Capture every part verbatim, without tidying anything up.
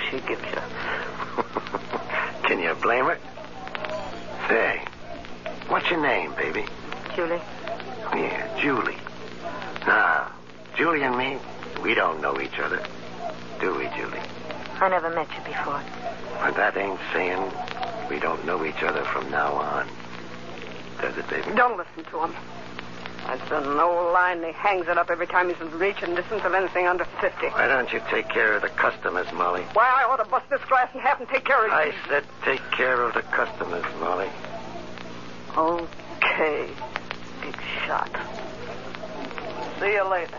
she gives you. Can you blame her? Say, what's your name, baby? Julie? Yeah, Julie. Now, Julie and me, we don't know each other. Do we, Julie? I never met you before. But that ain't saying we don't know each other from now on. Does it, baby? Don't listen to him. That's an old line. He hangs it up every time he's in reach and distance of anything under fifty. Why don't you take care of the customers, Molly? Why, I ought to bust this glass in half and take care of I you. said take care of the customers, Molly. Okay, big shot. See you later.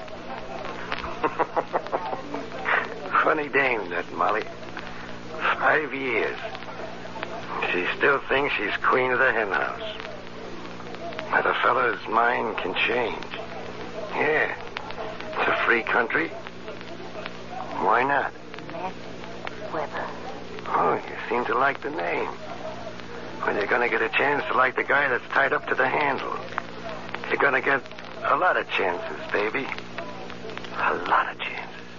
Funny dame, that Molly. Five years. She still thinks she's queen of the hen house. But a fellow's mind can change. Yeah. It's a free country. Why not? Mac Weber. Oh, you seem to like the name. When you're going to get a chance to like the guy that's tied up to the handle. You're going to get a lot of chances, baby. A lot of chances.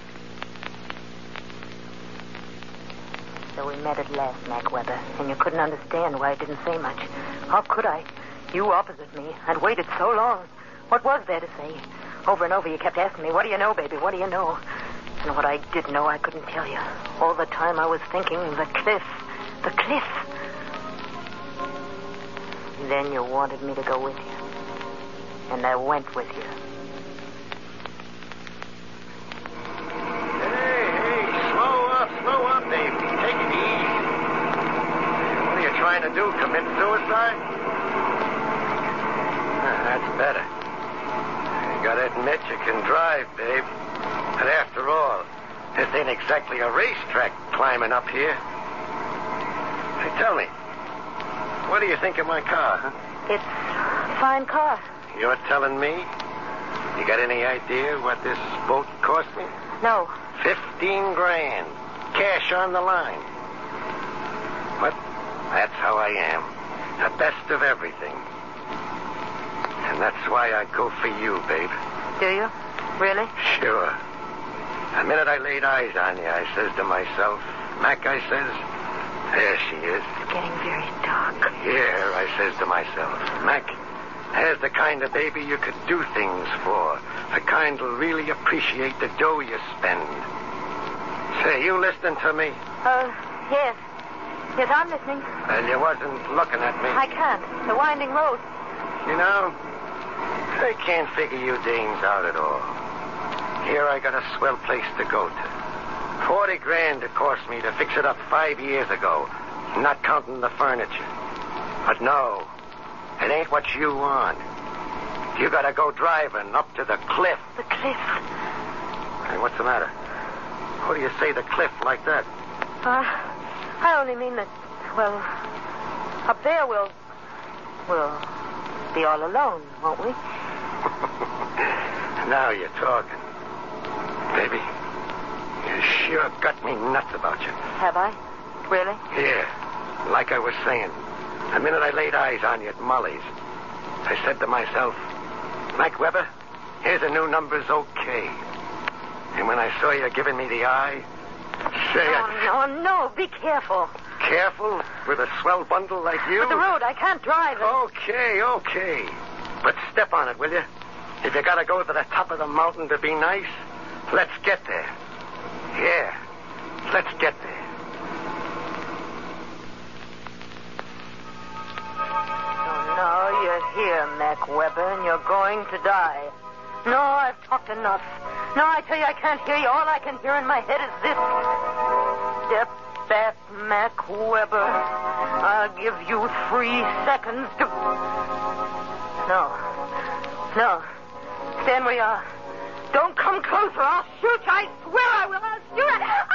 So we met at last, Mac Weber, and you couldn't understand why I didn't say much. How could I? You opposite me. I'd waited so long. What was there to say? Over and over you kept asking me, what do you know, baby? What do you know? And what I did know, I couldn't tell you. All the time I was thinking, the cliff. The cliff. Then you wanted me to go with you. And I went with you. Hey, hey, slow up, slow up, baby. Take it easy. What are you trying to do, commit suicide? That's better. You gotta admit you can drive, babe. But after all, this ain't exactly a racetrack climbing up here. Hey, tell me, what do you think of my car, huh? It's a fine car. You're telling me? You got any idea what this boat cost me? No. Fifteen grand. Cash on the line. But that's how I am. The best of everything. And that's why I go for you, babe. Do you? Really? Sure. The minute I laid eyes on you, I says to myself, Mac, I says, there she is. It's getting very dark. Here, I says to myself, Mac, there's the kind of baby you could do things for. The kind who'll really appreciate the dough you spend. Say, you listening to me? Uh, yes. Yes, I'm listening. Well, you wasn't looking at me. I can't. The winding road. You know, I can't figure you dames out at all. Here I got a swell place to go to. Forty grand it cost me to fix it up five years ago, not counting the furniture. But no, it ain't what you want. You gotta go driving up to the cliff. The cliff. Hey, what's the matter? What do you say the cliff like that? Uh, I only mean that, well, up there we'll, we'll be all alone, won't we? Now you're talking. Baby, you sure got me nuts about you. Have I? Really? Yeah, like I was saying. The minute I laid eyes on you at Molly's, I said to myself, Mac Weber, here's a new number's okay. And when I saw you giving me the eye, say Oh, I... no, no, be careful. Careful with a swell bundle like you? But the road, I can't drive it. Okay, okay. But step on it, will you? If you gotta go to the top of the mountain to be nice, let's get there. Yeah, let's get there. So now you're here, Mac Weber, and you're going to die. No, I've talked enough. No, I tell you, I can't hear you. All I can hear in my head is this. Step back, Mac Weber. I'll give you three seconds to... No. No. Stand where you are. Don't come closer. I'll shoot you. I swear I will. I'll shoot you.